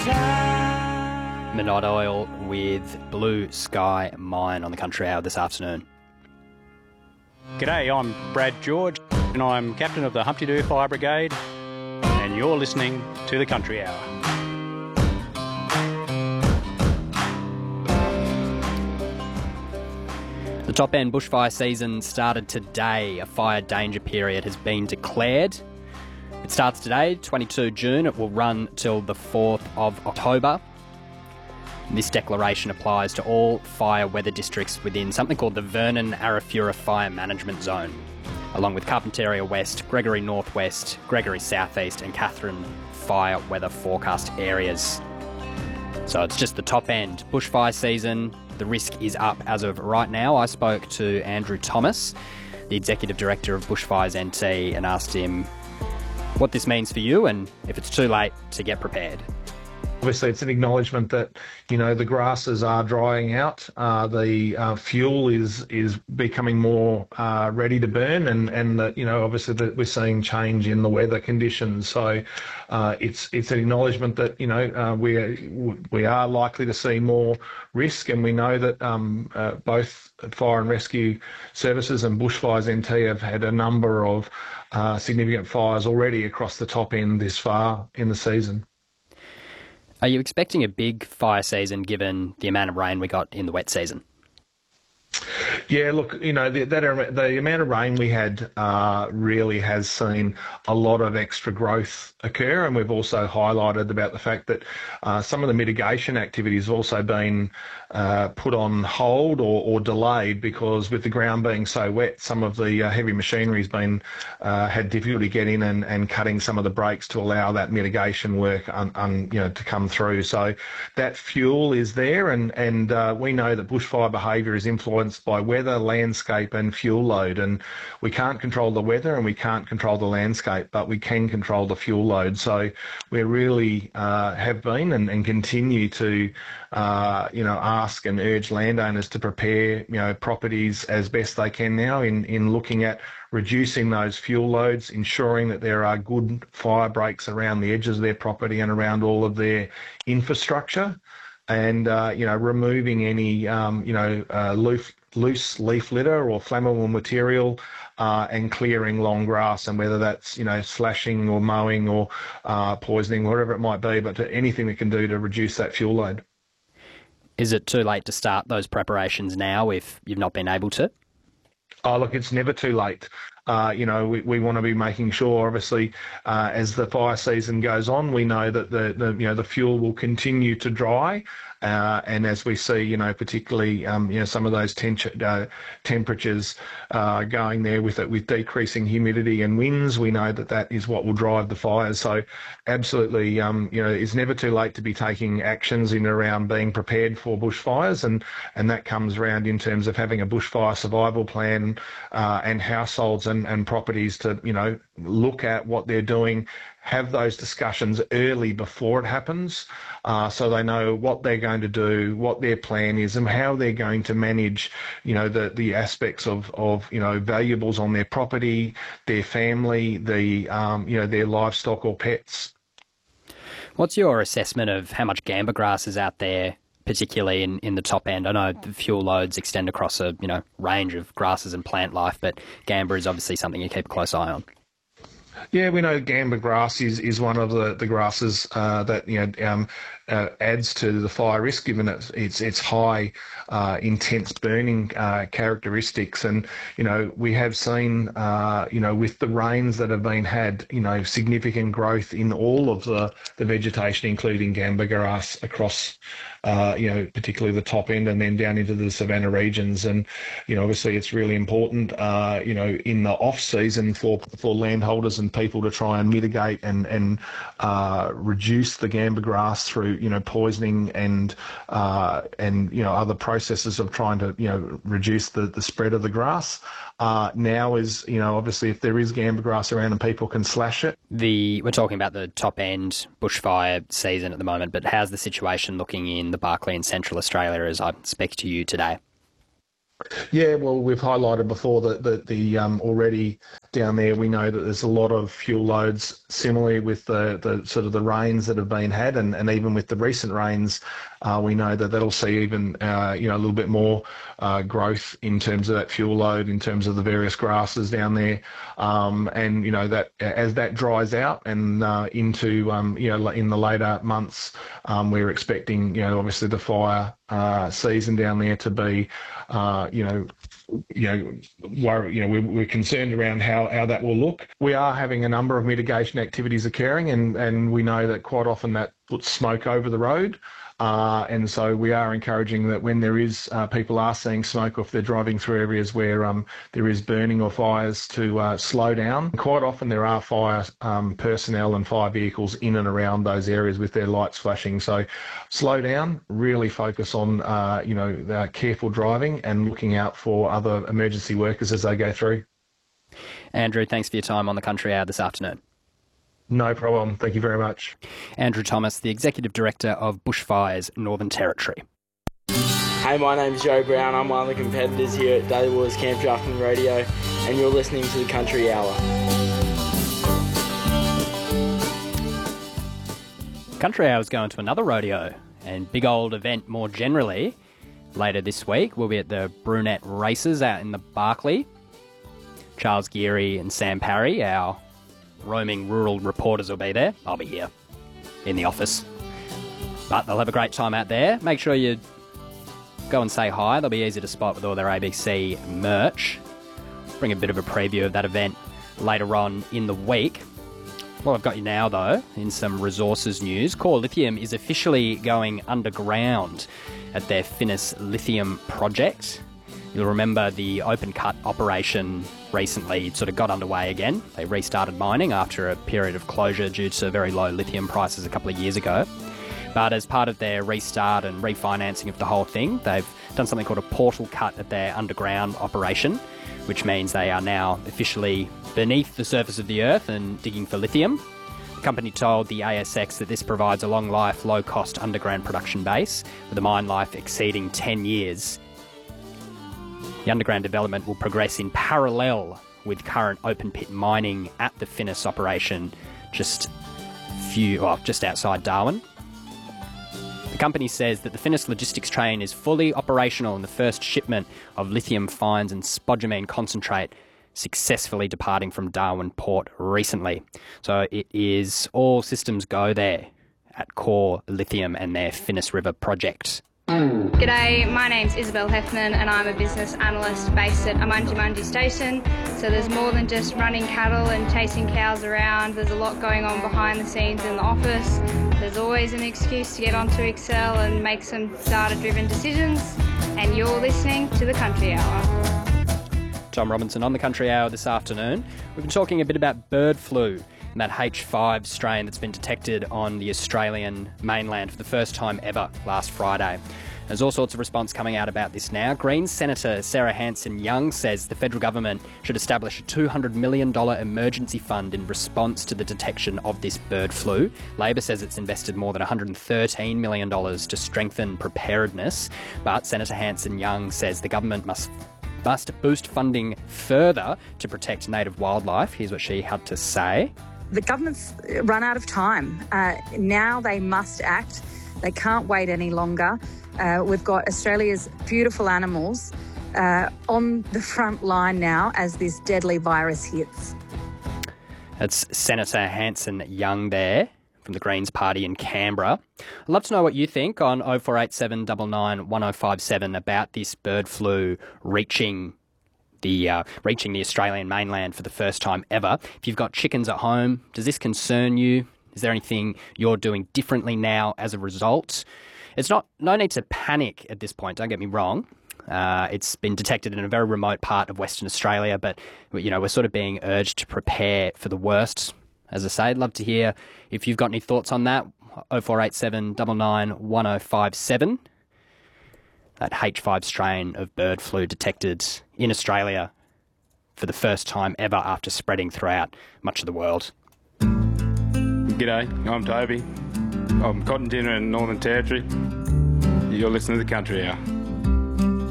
Minot Oil with Blue Sky Mine on the Country Hour this afternoon. G'day, I'm Brad George and I'm captain of the Humpty Doo Fire Brigade and you're listening to the Country Hour. The top end bushfire season started today. A fire danger period has been declared. It starts today, 22 June. It will run till the 4th of October. This declaration applies to all fire weather districts within something called the Vernon Arafura Fire Management Zone, along with Carpentaria West, Gregory Northwest, Gregory Southeast and Katherine fire weather forecast areas. So it's just the top end bushfire season. The risk is up as of right now. I spoke to Andrew Thomas, the Executive Director of Bushfires NT, and asked him what this means for you and if it's too late to get prepared. Obviously, it's an acknowledgement that, the grasses are drying out. The fuel is becoming more ready to burn, and that, obviously that we're seeing change in the weather conditions. So it's an acknowledgement that, we are likely to see more risk, and we know that both Fire and Rescue Services and Bushfires NT have had a number of significant fires already across the top end this far in the season. Are you expecting a big fire season given the amount of rain we got in the wet season? Yeah, look, the amount of rain we had really has seen a lot of extra growth occur, and we've also highlighted about the fact that some of the mitigation activities have also been put on hold or delayed because with the ground being so wet, some of the heavy machinery's been had difficulty getting and cutting some of the breaks to allow that mitigation work to come through. So that fuel is there, and we know that bushfire behaviour is influenced by weather, landscape and fuel load, and we can't control the weather and we can't control the landscape, but we can control the fuel load. So we really have been and continue to ask and urge landowners to prepare properties as best they can now in looking at reducing those fuel loads, ensuring that there are good fire breaks around the edges of their property and around all of their infrastructure, and removing any loose leaf litter or flammable material, and clearing long grass, and whether that's slashing or mowing or poisoning, whatever it might be, but anything that can do to reduce that fuel load. Is it too late to start those preparations now if you've not been able to? Oh, look, it's never too late. We want to be making sure, obviously, as the fire season goes on, we know that the fuel will continue to dry. And as we see, particularly, some of those temperatures going there with decreasing humidity and winds, we know that is what will drive the fires. So absolutely, it's never too late to be taking actions in and around being prepared for bushfires. And that comes around in terms of having a bushfire survival plan, and households and properties to, look at what they're doing, have those discussions early before it happens, so they know what they're going to do, what their plan is, and how they're going to manage, the aspects of valuables on their property, their family, their livestock or pets. What's your assessment of how much gamba grass is out there, particularly in the top end? I know the fuel loads extend across a range of grasses and plant life, but gamba is obviously something you keep a close eye on. Yeah, we know gamba grass is one of the grasses that adds to the fire risk, given its high intense burning characteristics. And we have seen with the rains that have been had, significant growth in all of the vegetation, including gamba grass across particularly the top end and then down into the savanna regions. And obviously it's really important in the off season for landholders and people to try and mitigate and reduce the gamba grass through poisoning and other processes of trying to reduce the spread of the grass. Now is obviously if there is gamba grass around and people can slash it. We're talking about the top end bushfire season at the moment, but how's the situation looking in the Barkly and Central Australia as I speak to you today? Yeah, well, we've highlighted before that the already down there, we know that there's a lot of fuel loads. Similarly, with the sort of the rains that have been had, and even with the recent rains, we know that that'll see even a little bit more growth in terms of that fuel load, in terms of the various grasses down there, and that as that dries out and into in the later months, we're expecting obviously the fire season down there to be we're concerned around how that will look. We are having a number of mitigation activities occurring, and we know that quite often that puts smoke over the road. And so we are encouraging that when there is people are seeing smoke, or if they're driving through areas where there is burning or fires, to slow down. Quite often there are fire personnel and fire vehicles in and around those areas with their lights flashing. So slow down, really focus on careful driving and looking out for other emergency workers as they go through. Andrew, thanks for your time on the Country Hour this afternoon. No problem. Thank you very much. Andrew Thomas, the Executive Director of Bushfires Northern Territory. Hey, my name's Joe Brown. I'm one of the competitors here at Daily Waters Camp Drafting Radio, and you're listening to the Country Hour. Country Hour is going to another rodeo and big old event more generally. Later this week, we'll be at the Brunette Races out in the Barkly. Charles Geary and Sam Parry, our roaming rural reporters, will be there. I'll be here in the office. But they'll have a great time out there. Make sure you go and say hi. They'll be easy to spot with all their ABC merch. Bring a bit of a preview of that event later on in the week. Well, I've got you now, though, in some resources news. Core Lithium is officially going underground at their Finniss Lithium project. You'll remember the open cut operation recently sort of got underway again. They restarted mining after a period of closure due to very low lithium prices a couple of years ago. But as part of their restart and refinancing of the whole thing, they've done something called a portal cut at their underground operation, which means they are now officially beneath the surface of the earth and digging for lithium. The company told the ASX that this provides a long-life, low-cost underground production base with a mine life exceeding 10 years. The underground development will progress in parallel with current open-pit mining at the Finniss operation just outside Darwin. The company says that the Finniss logistics train is fully operational and the first shipment of lithium fines and spodumene concentrate successfully departing from Darwin Port recently. So it is all systems go there at Core Lithium and their Finniss River project. G'day, my name's Isabel Heffernan and I'm a business analyst based at Amunji Munji Station. So there's more than just running cattle and chasing cows around. There's a lot going on behind the scenes in the office. There's always an excuse to get onto Excel and make some data-driven decisions. And you're listening to the Country Hour. Tom Robinson on the Country Hour this afternoon. We've been talking a bit about bird flu, and that H5 strain that's been detected on the Australian mainland for the first time ever last Friday. There's all sorts of response coming out about this now. Greens Senator Sarah Hanson-Young says the federal government should establish a $200 million emergency fund in response to the detection of this bird flu. Labor says it's invested more than $113 million to strengthen preparedness, but Senator Hanson-Young says the government must boost funding further to protect native wildlife. Here's what she had to say. The government's run out of time. Now they must act. They can't wait any longer. We've got Australia's beautiful animals on the front line now as this deadly virus hits. That's Senator Hanson-Young there from the Greens Party in Canberra. I'd love to know what you think on 0487 99 1057 about this bird flu reaching the Australian mainland for the first time ever. If you've got chickens at home, does this concern you? Is there anything you're doing differently now as a result? It's no need to panic at this point, don't get me wrong. It's been detected in a very remote part of Western Australia, but we're sort of being urged to prepare for the worst. As I say, I'd love to hear if you've got any thoughts on that. 0487 99 1057. That H5 strain of bird flu detected in Australia for the first time ever after spreading throughout much of the world. G'day, I'm Toby. I'm Cotton Dinner in Northern Territory. You're listening to the Country Hour.